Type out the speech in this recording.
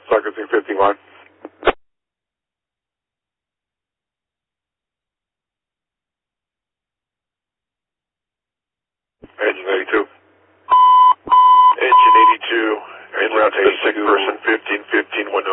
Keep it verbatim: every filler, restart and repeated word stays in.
Circuit fifty-one. Engine eighty-two. Engine eighty-two, en route to Sick person fifteen fifteen one